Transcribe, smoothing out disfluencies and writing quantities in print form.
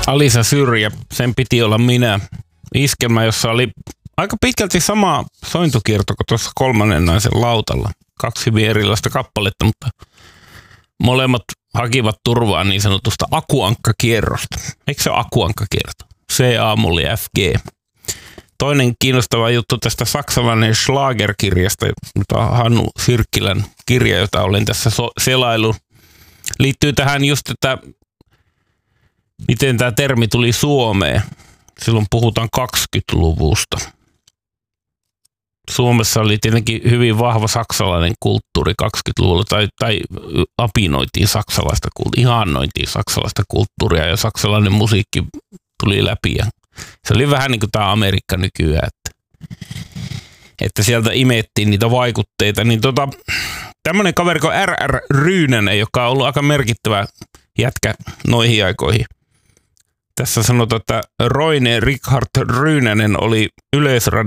Alisa Syrjä, sen piti olla minä. Iskelmä, jossa oli aika pitkälti sama sointukierto kuin tuossa Kolmannen naisen lautalla. 2 hyvin erilaista kappaletta, mutta molemmat hakivat turvaa niin sanotusta akuankkakierrosta. Eikö se ole akuankkakierto? C-A-molli FG. Toinen kiinnostava juttu tästä saksalainen Schlager-kirjasta, jota Hannu Sirkkilän kirja, jota olen tässä selailu, liittyy tähän just, että miten tämä termi tuli Suomeen. Silloin puhutaan 20-luvusta. Suomessa oli tietenkin hyvin vahva saksalainen kulttuuri 20-luvulla, tai apinoitiin saksalaista kulttuuria, ihannoitiin saksalaista kulttuuria ja saksalainen musiikki tuli läpi. Ja se oli vähän niin kuin tämä Amerikka nykyään, että sieltä imettiin niitä vaikutteita. Niin tämmöinen kaveri kuin R.R. Ryynänen, joka on ollut aika merkittävä jätkä noihin aikoihin. Tässä sanotaan, että Roine Richard Ryynänen oli Yleisradio